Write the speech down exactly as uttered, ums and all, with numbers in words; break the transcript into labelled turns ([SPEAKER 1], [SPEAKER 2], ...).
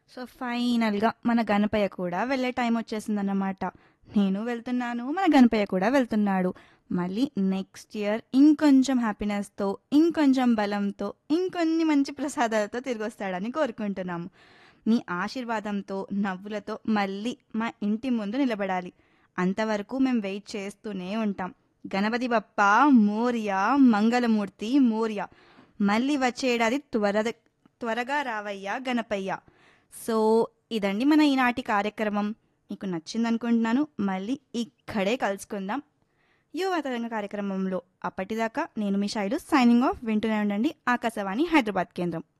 [SPEAKER 1] So ఫైనల్‌గా మన గణపయ్య కూడా వెళ్ళే టైం వచ్చేసిందన్నమాట. నేను వెళ్తున్నాను. మన గణపయ్య కూడా వెళ్తున్నాడు. మళ్ళీ నెక్స్ట్ ఇయర్ ఇంకొంచెం హ్యాపీనెస్‌తో, ఇంకొంచెం బలంతో, ఇంకొన్ని మంచి ప్రసాదాలతో తిరిగొస్తాడని కోరుకుంటున్నాము. మీ ఆశీర్వాదంతో, నవ్వులతో మళ్ళీ మా ఇంటి ముందు నిలబడాలి. అంతవరకు మేము వెయిట్ చేస్తూనే ఉంటాం. గణపతి బప్పా మోరియా, మంగళమూర్తి మోరియా. మళ్ళీ వచ్చే ఏడాది త్వర త్వరగా రావయ్యా గణపయ్య. సో ఇదండి మన ఈనాటి కార్యక్రమం. మీకు నచ్చిందనుకుంటున్నాను. మళ్ళీ ఇక్కడే కలుసుకుందాం యువ తరంగ కార్యక్రమంలో. అప్పటిదాకా నేను మీ శైలు సైనింగ్ ఆఫ్. వింటూనే ఉండండి ఆకాశవాణి హైదరాబాద్ కేంద్రం.